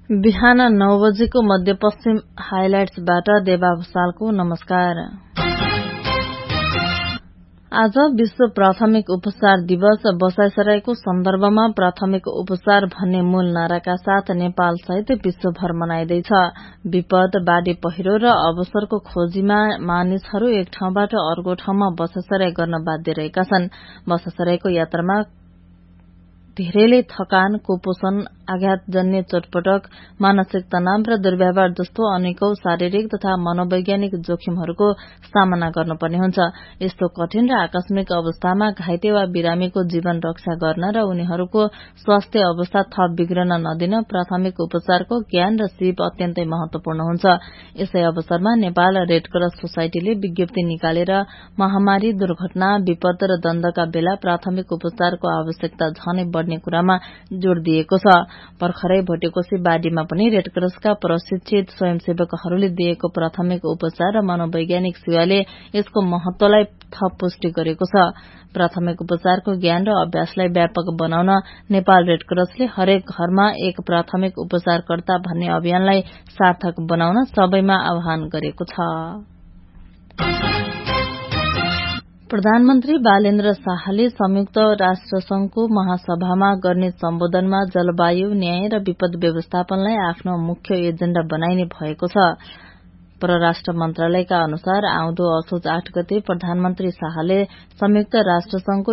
बिहान 9 बजेको मध्यपश्चिम हाइलाइट्सबाट देवा भुसालको नमस्कार। आज विश्व प्राथमिक उपचार दिवस। बसाइसराईको सन्दर्भमा प्राथमिक उपचार भन्ने मूल नाराका साथ नेपाल सहित विश्वभर मनाइँदैछ। विपद, बाढ़ी पहिरो र अवसरको खोजीमा मानिसहरू एक ठाउँबाट अर्को ठाउँमा बसाइसराई गर्न बाध्य रहेका छन्। बसाइसराईको यात्रामा धेरैले थकान, कुपोषण, आघातजन्य चोटपटक, मानसिक तनाव र दुर्व्यवहार जस्तो अनेकौं शारीरिक तथा मनोवैज्ञानिक जोखिमहरूको सामना गर्नुपर्ने हुन्छ। यस्तो कठिन र आकस्मिक अवस्थामा घाइते वा बिरामीको जीवन रक्षा गर्न र उनीहरूको स्वास्थ्य अवस्था थप बिग्रन नदिन प्राथमिक उपचारको ज्ञान र सिप अत्यन्तै महत्वपूर्ण हुन्छ। यसै अवसरमा नेपाल रेडक्रस सोसाइटीले विज्ञप्ति निकालेर महामारी, दुर्घटना, विपद र दण्डका बेला प्राथमिक उपचारको आवश्यकता झनै बढ्ने कुरामा जोड़ दिएको छ। भर्खरै भोटेकोशी बाढ़ीमा पनि रेडक्रसका प्रशिक्षित स्वयंसेवकहरूले दिएको प्राथमिक उपचार र मनोवैज्ञानिक सेवाले यसको महत्वलाई थप पुष्टि गरेको छ। प्राथमिक उपचारको ज्ञान र अभ्यासलाई व्यापक बनाउन नेपाल रेडक्रसले हरेक घरमा एक प्राथमिक उपचारकर्ता भन्ने अभियानलाई सार्थक बनाउन सबैमा आह्वान गरेको छ। प्रधानमन्त्री बालेन्द्र शाहले संयुक्त राष्ट्रसंघको महासभामा गर्ने सम्बोधनमा जलवायु, न्याय र विपद व्यवस्थापनलाई आफ्नो मुख्य एजेण्डा बनाइने भएको छ। परराष्ट्र मन्त्रालयका अनुसार आउँदो असोज 8 गते प्रधानमन्त्री शाहले संयुक्त राष्ट्रसंघको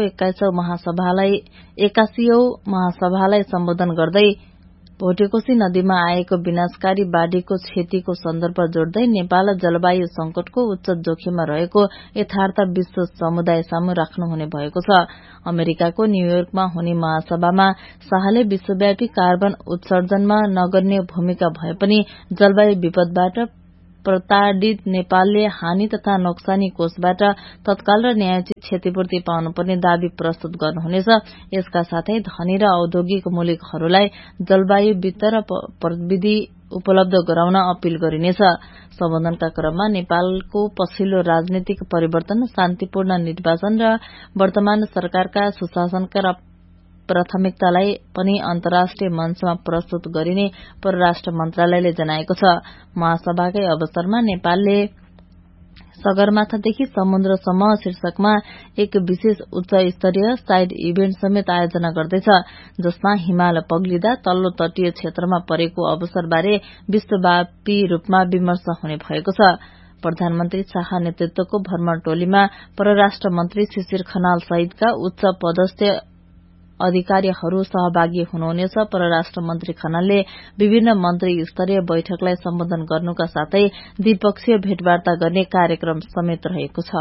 81औं महासभालाई सम्बोधन गर्दै भोटेकोशी नदीमा आएको विनाशकारी बाढ़ीको क्षतिको सन्दर्भ जोड्दै नेपाल जलवायु संकटको उच्च जोखिममा रहेको यथार्थ विश्व समुदाय सामु राख्नुहुने भएको छ। अमेरिकाको न्यूयोर्कमा हुने महासभामा शाहले विश्वव्यापी कार्बन उत्सर्जनमा नगण्य भूमिका भए पनि जलवायु विपदबाट प्रताडित नेपालले हानि तथा नोक्सानी कोषबाट तत्काल र न्यायोचित क्षतिपूर्ति पाउनुपर्ने दावी प्रस्तुत गर्नुहुनेछ। यसका साथै धनी र औद्योगिक मुलुकहरूलाई जलवायु वित्त र प्रविधि उपलब्ध गराउन अपील गरिनेछ। सम्बोधनका क्रममा नेपालको पछिल्लो राजनीतिक परिवर्तन, शान्तिपूर्ण निर्वाचन र वर्तमान सरकारका सुशासनका प्राथमिकतालाई पनि अन्तर्राष्ट्रिय मञ्चमा प्रस्तुत गरिने परराष्ट्र मन्त्रालयले जनाएको छ। महासभाकै अवसरमा नेपालले सगरमाथादेखि समुद्रसम्म शीर्षकमा एक विशेष उच्च स्तरीय साइड इभेन्ट समेत आयोजना गर्दैछ, जसमा हिमाल पग्लिँदा तल्लो तटीय क्षेत्रमा परेको अवसरबारे विश्वव्यापी रूपमा विमर्श हुने भएको छ। प्रधानमन्त्री शाह नेतृत्वको भ्रमण टोलीमा परराष्ट्र मन्त्री शिशिर खनाल सहितका उच्च पदस्थ अधिकारीहरू सहभागी हुनुहुनेछ। परराष्ट्र मन्त्री खनालले विभिन्न मन्त्री स्तरीय बैठकलाई सम्बोधन गर्नुका साथै द्विपक्षीय भेटवार्ता गर्ने कार्यक्रम समेत रहेको छ।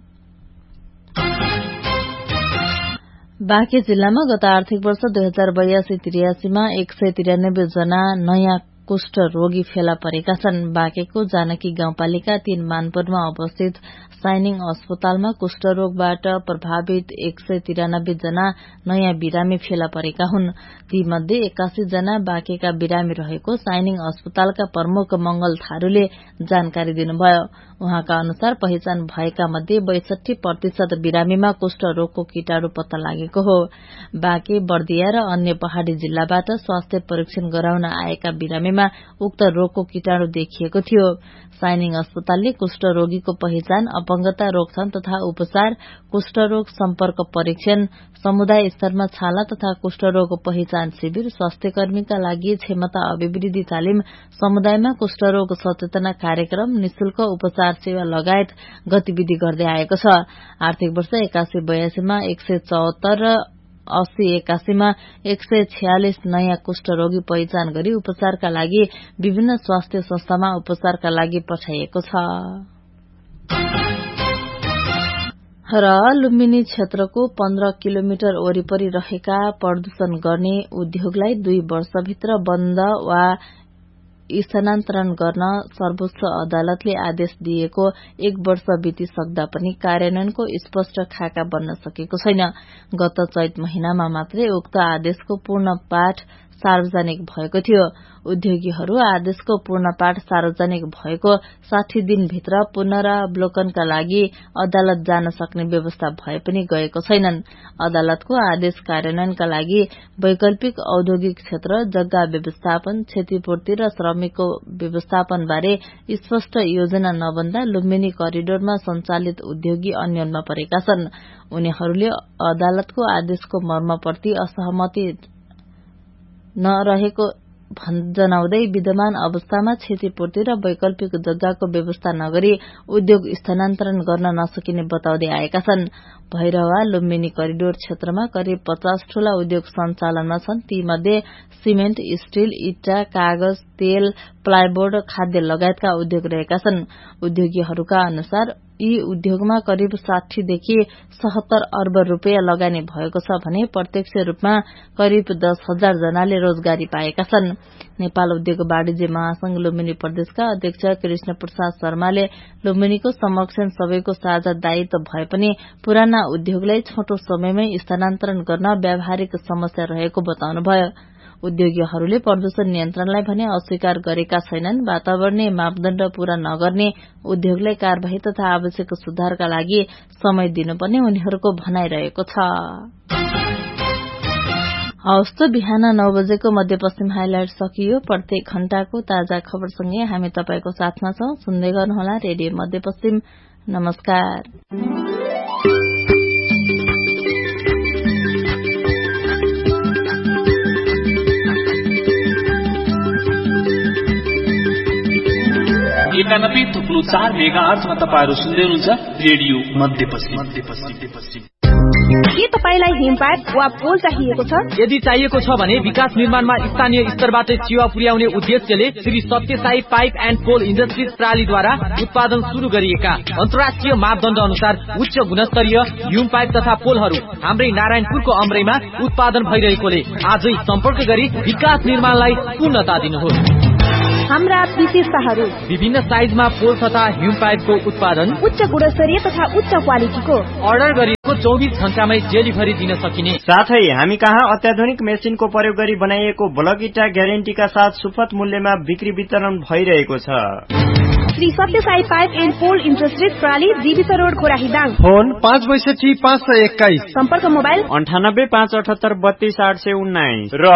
बाँके जिल्लामा गत आर्थिक वर्ष 2082-83 मा 193 जना नयाँ कुष्ठ रोगी फेला परेका छन्। बाँकेको जानकी गाउँपालिका 3 मानपुरमा अवस्थित साइनिङ अस्पतालमा कुष्ठरोगबाट प्रभावित 193 जना नयाँ बिरामी फेला परेका हुन्। ती मध्ये 81 जना बाँकेका बिरामी रहेको साइनिङ अस्पतालका प्रमुख मंगल थारूले जानकारी दिनुभयो। उहाँका अनुसार पहिचान भएका मध्ये 62% बिरामीमा कुष्ठ रोगको कीटाणु पत्ता लागेको हो। बाँके, बर्दिया र अन्य पहाड़ी जिल्लाबाट स्वास्थ्य परीक्षण गराउन आएका बिरामीमा उक्त रोगको कीटाणु देखिएको थियो। साइनिङ अस्पतालले कुष्ठ रोगीको पहिचान, अपंगता रोकथाम तथा उपचार, कुष्ठरोग सम्पर्क परीक्षण, समुदाय स्तरमा छाला तथा कुष्ठरोग पहिचान शिविर, स्वास्थ्यकर्मीका लागि क्षमता अभिवृद्धि तालिम, समुदायमा कुष्ठरोग सचेतना कार्यक्रम, निशुल्क उपचार सेवा लगायत गतिविधि गर्दै आएको छ। आर्थिक वर्ष 81-82 मा 174 र 80-81 मा 146 नयाँ कुष्ठरोगी पहिचान गरी उपचारका लागि विभिन्न स्वास्थ्य संस्थामा उपचारका लागि पठाइएको छ। र लुम्बिनी क्षेत्रको 15 किलोमिटर वरिपरि रहेका प्रदूषण गर्ने उद्योगलाई 2 वर्षभित्र बन्द वा स्थानान्तरण गर्न सर्वोच्च अदालतले आदेश दिएको 1 वर्ष बितिसक्दा पनि कार्यान्वयनको स्पष्ट खाका बन्न सकेको छैन। गत चैत महिनामा मात्रै उक्त आदेशको पूर्ण पाठ सार्वजनिक भएको थियो। उद्योगीहरू आदेशको पूर्णपाठ सार्वजनिक भएको 60 दिनभित्र पुनरावलोकनका लागि अदालत जान सक्ने व्यवस्था भए पनि गएको छैनन्। अदालतको आदेश कार्यान्वयनका लागि वैकल्पिक औद्योगिक क्षेत्र, जग्गा व्यवस्थापन, क्षतिपूर्ति र श्रमिकको व्यवस्थापन बारे स्पष्ट योजना नबन्दा लुम्बिनी करिडोरमा सञ्चालित उद्योगी अन्यलमा परेका छन्। उनीहरूले अदालतको आदेशको मर्मप्रति असहमति नरहेको जनाउँदै विद्यमान अवस्थामा क्षतिपूर्ति र वैकल्पिक जग्गाको व्यवस्था नगरी उद्योग स्थानान्तरण गर्न नसकिने बताउँदै आएका छन्। भैरवा लुम्बिनी करिडोर क्षेत्रमा करिब 50 ठूला उद्योग सञ्चालनमा छन्। तीमध्ये सिमेन्ट, स्टील, इट्टा, कागज, तेल, प्लाइबोर्ड, खाद्य लगायतका उद्योग रहेका छन्। उद्योगीहरूका अनुसार यी उद्योगमा करिब 60 देखि 70 अर्ब रुपियाँ लगानी भएको छ भने प्रत्यक्ष रूपमा करिब 10,000 जनाले रोजगारी पाएका छन्। नेपाल उद्योग वाणिज्य महासंघ लुम्बिनी प्रदेशका अध्यक्ष कृष्ण प्रसाद शर्माले लुम्बिनीको संरक्षण सबैको साझा दायित्व भए पनि पुराना उद्योगलाई छोटो समयमै स्थानान्तरण गर्न व्यावहारिक समस्या रहेको बताउनुभयो। उद्योगीहरूले प्रदूषण नियन्त्रणलाई भने अस्वीकार गरेका छैनन्। वातावरणीय मापदण्ड पूरा नगर्ने उद्योगलाई कार्यवाही तथा आवश्यक सुधारका लागि समय दिनुपर्ने उनीहरूको भनाइरहेको छ। हवस् त बिहान 9 बजेको मध्यपश्चिम हाइलाइट सकियो। प्रत्येक घण्टाको ताजा खबरसँगै हामी तपाईको साथमा छौं। सुन्दै गर्नुहोला रेडियो मध्यपश्चिम। नमस्कार। एकानब्बे थुप्रो 4 मेगाहर्जमा तपाईहरु सुन्दै हुनुहुन्छ रेडियो मध्यपश्चिम। के तपाईलाई हिमपाइप वा पोल चाहिएको छ? यदि चाहिएको छ भने विकास निर्माणमा स्थानीय स्तरबाट सेवा पुर्याउने उद्देश्यले श्री सत्य Sai pipe and pole industries प्रणालीद्वारा उत्पादन सुरु गरिएका अन्तर्राष्ट्रिय मापदण्ड अनुसार उच्च गुणस्तरीय हिम पाइप तथा पोलहरू हाम्रै नारायणपुरको अमरैमा उत्पादन भइरहेकोले आजै सम्पर्क गरी विकास निर्माणलाई पूर्णता दिनुहोस्। हाम्रा विशेषताहरू: विभिन्न साइजमा पोल तथा हिम पाइपको उत्पादन, उच्च गुणस्तरीय तथा उच्च क्वालिटीको, अर्डर गरिएको 24 घण्टामै डेलिभरी दिन सकिने। साथै हामी कहाँ अत्याधुनिक मेसिनको प्रयोग गरी बनाइएको ब्लक इटा ग्यारेन्टीका साथ सुपथ मूल्यमा बिक्री वितरण भइरहेको छ। श्री सत्य Sai pipe and pole industries प्रणाली जीवित रोड खोराहीदाङ। फोन 562 सम्पर्क मोबाइल 9856832819 र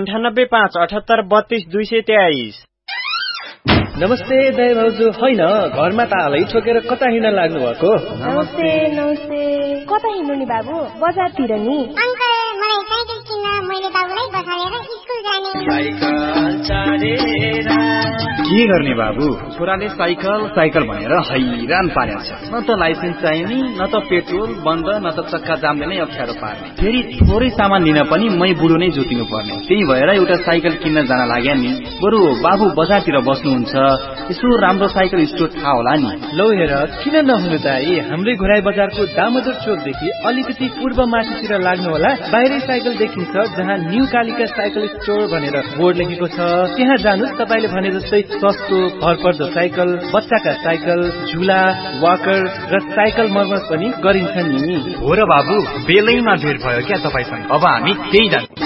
9857833223। नमस्ते दाइ भाउजू। होइन, घरमा तालै ठोकेर कता हिँड्न लाग्नु भएको? नमस्ते नमस्ते। कता हिँड्नु नि बाबु? बजारतिर नि। अंकल, मलाई साइकल किन्न, मैले बाबुलाई बसालेर स्कुल जाने। साइकल चढेर के गर्ने बाबु? छोराले साइकल भनेर हैरान पारेको छ। न त लाइसेन्स चाहिने, न त पेट्रोल बन्द, न त चक्का जामले नै अप्ठ्यारो पार्ने। फेरि थोरै सामान लिन पनि मै बुढो नै जोतिनु पर्ने। त्यही भएर एउटा साइकल किन्न जान लाग्या नि। बरु बाबु बजारतिर बस्नुहुन्छ, यसो राम्रो साइकल स्टोर थाहा होला नि। लौ हेर, किन नहुनु दाइ? हाम्रै घोराई बजारको दामोदर चोकदेखि अलिकति पूर्व माथितिर लाग्नु होला। बाहिरै साइकल देखिन्छ, जहाँ न्यू कालिका साइकल स्टोर भनेर बोर्ड लेखेको छ। त्यहाँ जानुस्। तपाईले भने जस्तै सस्तो भरपर्दो साइकल, बच्चाका साइकल, झुला, वाकर र साइकल मर्मत पनि गरिन्छ नि। हो र बाबु, बेलैमा भेट भयो क्या तपाईसँग। अब हामी त्यही जान्छौँ।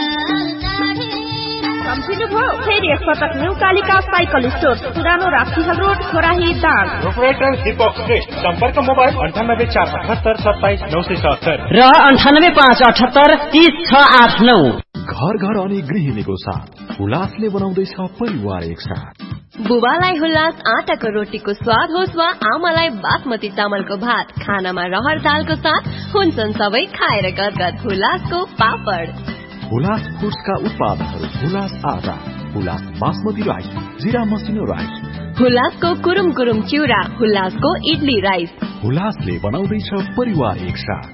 फेरि एकपटक न्यू कालिका साइकल स्टोर, पुरानो राप्तीहल रोड, खोराहीदाङ। प्रोपराइटर दीपक श्रेष्ठ। सम्पर्क मोबाइल 9847783977 र 9858830689। घर घर अनि गृहिणीको साथ हुलासले बनाउँदैछ परिवार एक साथ। बुबालाई हुलास आटाको रोटीको स्वाद होस् वा आमालाई बासमती चामलको भात, खानामा रहर दालको साथ हुन्छन् सबै खाएर गदगद हुलासको पापड। हुलास फुड्सका उत्पादनहरू: हुलास आटा, हुलास बासमती राइस, जिरा मसिनो राइस, हुलासको कुरुम कुरुम चिउरा, हुलासको इडली राइस। हुलासले बनाउँदैछ परिवार एक साथ।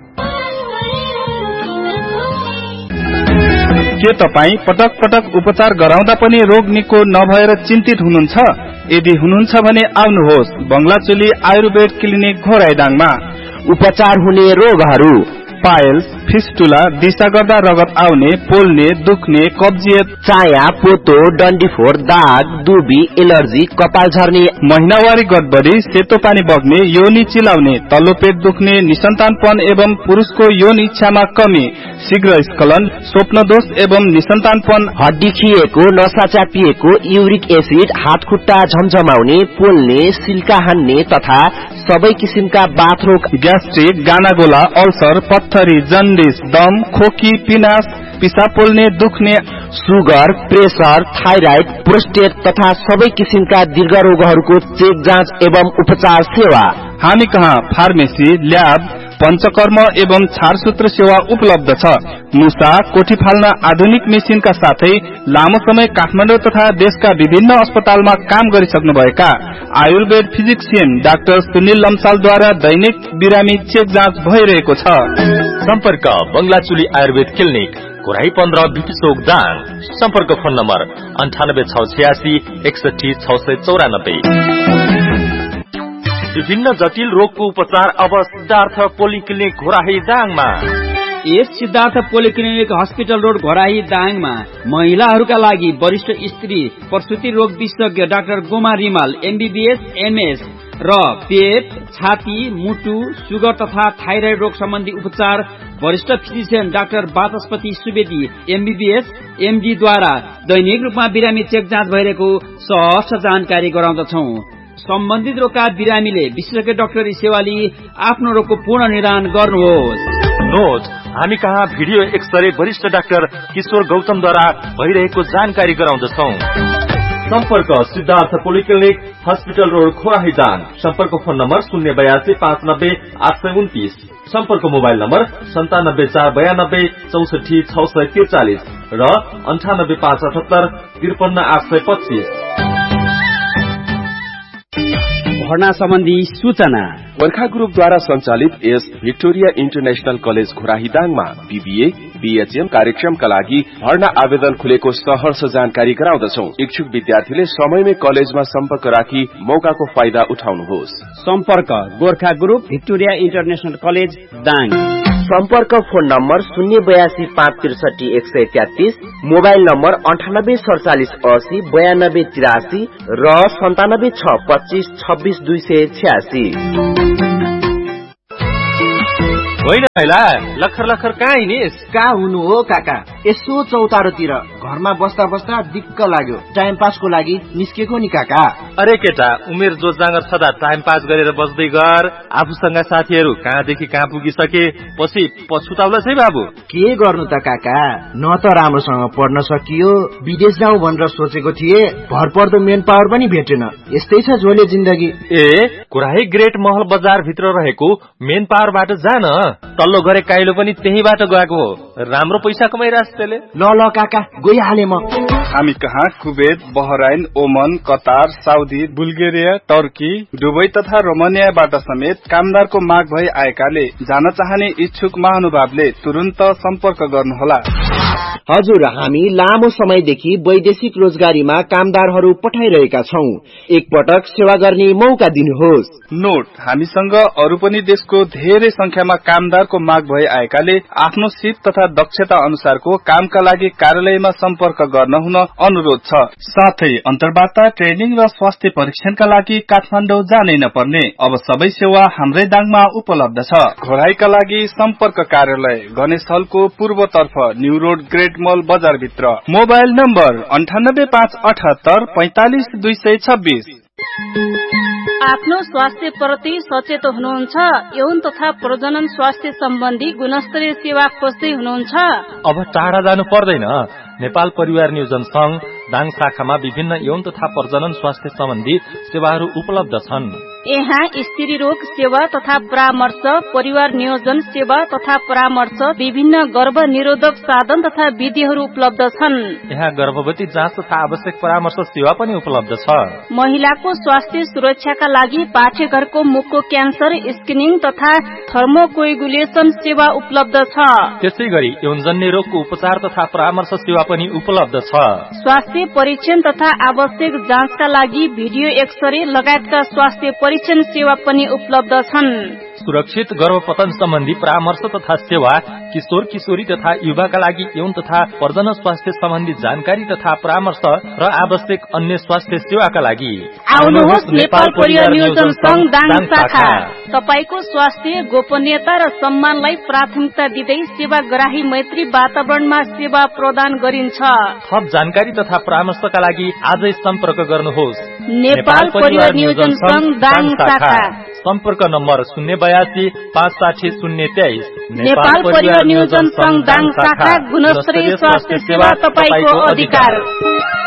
के तपाई पटक पटक उपचार गराउँदा पनि रोग निको नभएर चिन्तित हुनुहुन्छ? यदि हुनुहुन्छ भने आउनुहोस् बंगलाचुली आयुर्वेद क्लिनिक घोराईदाङमा। उपचार हुने रोगहरू: पाइल्स, फिस्टुला, दिशा गर्दा रगत आउने, पोल्ने, दुख्ने, कब्जियत, चाया, पोतो, डन्डीफोर, दाग, दुबी, एलर्जी, कपाल झर्ने, महिनावारी गडबडी, सेतो पानी बग्ने, योनि चिलाउने, तल्लो पेट दुख्ने, निसन्तानपन एवं पुरुषको यौन इच्छामा कमी, शीघ्र स्खलन, स्वप्नदोष एवं निसन्तानपन, हड्डी खिएको, नसा चापिएको, युरिक एसिड, हात खुट्टा झमझमाउने, पोल्ने, सिल्का हान्ने तथा सबै किसिमका बाथरोग, ग्यास्ट्रिक, गानागोला, अल्सर, पत्थरी, जन्डिस, दम, खोकी, पिनास, पिसाब पोल्ने, दुख्ने, सुगर, प्रेसर, थाइराइड, प्रोस्टेट तथा सबै किसिमका दीर्घ रोगहरूको चेक जाँच एवं उपचार सेवा। हामी कहाँ फार्मेसी, ल्याब, पंचकर्म एवं छारसूत्र सेवा उपलब्ध छ। मुसा, कोठी फाल्न आधुनिक मेसिनका साथै लामो समय काठमाडौँ तथा देशका विभिन्न अस्पतालमा काम गरिसक्नुभएका आयुर्वेद फिजिक्सियन डाक्टर सुनिल लम्सालद्वारा दैनिक बिरामी चेक जाँच भइरहेको छ। सम्पर्क बंगलाचुली आयुर्वेद क्लिनिक, घोराई 15 बिटसोक दाङ। सम्पर्क फोन नम्बर 98 66 61 694। विभिन्न जटिल रोगको उपचार अब सिद्धार्थ पोलिक्लिनिक घोराही दाङमा। यस Siddhartha polyclinic hospital road Ghorahi दाङमा महिलाहरूका लागि वरिष्ठ स्त्री प्रसुति रोग विशेषज्ञ doctor Goma Rimal MBBS MS र पेट, छाती, मुटु, सुगर तथा थाइराइड रोग सम्बन्धी उपचार वरिष्ठ फिजिशियन डाक्टर वाचस्पति सुवेदी MBBS MD द्वारा दैनिक रूपमा बिरामी चेक जाँच भइरहेको सहज जानकारी गराउँदछौ। सम्बन्धित रोगका बिरामीले विशेषज्ञ डाक्टरी सेवा लिई आफ्नो रोगको पूर्ण निदान गर्नुहोस्। नोट, हामी कहाँ भिडियो एक्सरे वरिष्ठ डाक्टर किशोर गौतमद्वारा भइरहेको जानकारी गराउँदछौ। सम्पर्क Siddhartha polyclinic hospital road खोराही Dang. सम्पर्क फोन नम्बर 082 590 829। सम्पर्क मोबाइल नम्बर 97 492 64 643 र 98 578 53 825। भर्ना सम्बन्धी सूचना गोर्खा ग्रुपद्वारा सञ्चालित यस Victoria international college Ghorahi दाङमा BBA, BHM कार्यक्रमका लागि भर्ना आवेदन खुलेको सहर्ष जानकारी गराउँदछौ। इच्छुक विद्यार्थीले समयमै कलेजमा सम्पर्क राखी मौकाको फाइदा उठाउनुहोस्। सम्पर्क Gorkha group Victoria international college Dang. सम्पर्क फोन नम्बर 082 563 133, मोबाइल नम्बर 98 47 80 92 83 र 97 6 25 26 286। होइन भाइला, लखर लखर कहाँ हिँडिस? कहाँ हुनु हो काका, यसो चौतारोतिर घरमा बस्दा बस्दा दिक्क लाग्यो, टाइम पासको लागि निस्केको नि काका। अरे केटा, उमेर जो जाँगर छदा टाइम पास गरेर बस्दै गर। आफूसँग साथीहरू कहाँदेखि कहाँ पुगिसके, पछि पछुताउला है बाबु। के गर्नु त काका, न त राम्रोसँग पढ्न सकियो, विदेश जाउँ भनेर सोचेको थिए, भरपर्दो मेन पावर पनि भेटेन। यस्तै छ झोले जिन्दगी। ए, घोराही ग्रेट महल बजार भित्र रहेको मेन पावरबाट जान, तल्लो गरे काइलो पनि त्यहीबाट गएको हो। राम्रो पैसा कमाइरहेछ त्यसले। ल ल काका, गइहाले म। हामी कहाँ कुवेत, बहराइन, ओमन, Qatar, Saudi, Bulgaria, Turkey, Dubai तथा रोमानियाबाट समेत कामदारको माग भई आएकाले जान चाहने इच्छुक महानुभावले तुरुन्त सम्पर्क गर्नुहोला। हजुर, हामी लामो समयदेखि वैदेशिक रोजगारीमा कामदारहरू पठाइरहेका छौं। एकपटक सेवा गर्ने मौका दिनुहोस्। नोट, हामीसँग अरू पनि देशको धेरै संख्यामा कामदारको माग भई आएकाले आफ्नो सिप तथा दक्षता अनुसारको कामका लागि कार्यालयमा सम्पर्क गर्न हुन अनुरोध छ। साथै अन्तर्वार्ता, ट्रेनिङ र स्वास्थ्य परीक्षणका लागि काठमाडौँ जानै नपर्ने अब सबै सेवा हाम्रै दाङमा उपलब्ध छ। घोराईका लागि सम्पर्क कार्यालय गणेश हलको पूर्वतर्फ न्यू रोड ग्रेट मल बजार भित्र। Mobile number 98 578 45 226। आफ्नो स्वास्थ्य प्रति सचेत हुनुहुन्छ? यौन तथा प्रजनन स्वास्थ्य सम्बन्धी गुणस्तरीय सेवा खोज्दै हुनुहुन्छ? अब टाढा जानु पर्दैन। नेपाल परिवार नियोजन संघ दाङ शाखामा विभिन्न यौन तथा प्रजनन स्वास्थ्य सम्बन्धी सेवाहरू उपलब्ध छन्। यहाँ स्त्री रोग सेवा तथा परामर्श, परिवार नियोजन सेवा तथा परामर्श, विभिन्न गर्भ निरोधक साधन तथा विधिहरू उपलब्ध छन्। यहाँ गर्भवती जाँच तथा आवश्यक परामर्श सेवा पनि उपलब्ध छ। महिलाको स्वास्थ्य सुरक्षाका लागि पाठेघरको मुखको क्यान्सर स्क्रिनिङ तथा थर्मोकोएगुलेसन सेवा उपलब्ध छ। त्यसै गरी यौनजन्य रोगको उपचार तथा परामर्श सेवा पनि उपलब्ध छ। स्वास्थ्य परीक्षण तथा आवश्यक जाँचका लागि भिडियो एक्सरे लगायतका स्वास्थ्य परीक्षण सेवा पनि उपलब्ध छन्। सुरक्षित गर्भपतन सम्बन्धी परामर्श तथा सेवा, किशोर किशोरी तथा युवाका लागि यौन तथा प्रजनन स्वास्थ्य सम्बन्धी जानकारी तथा परामर्श र आवश्यक अन्य स्वास्थ्य सेवाका लागि आउनुहोस् नेपाल परिवार नियोजन संघ दाङ शाखा। तपाईको स्वास्थ्य, गोपनीयता र सम्मानलाई प्राथमिकता दिँदै सेवाग्राही मैत्री वातावरणमा सेवा प्रदान गरिन्छ। थप जानकारी तथा परामर्शका लागि आजै सम्पर्क गर्नुहोस् नेपाल परिवार नियोजन संघ दाङ शाखा। सम्पर्क नम्बर 082 560 023। नेपाल परिवार नियोजन संघ दाङ शाखा। गुणस्तरीय स्वास्थ्य सेवा तपाईको अधिकार।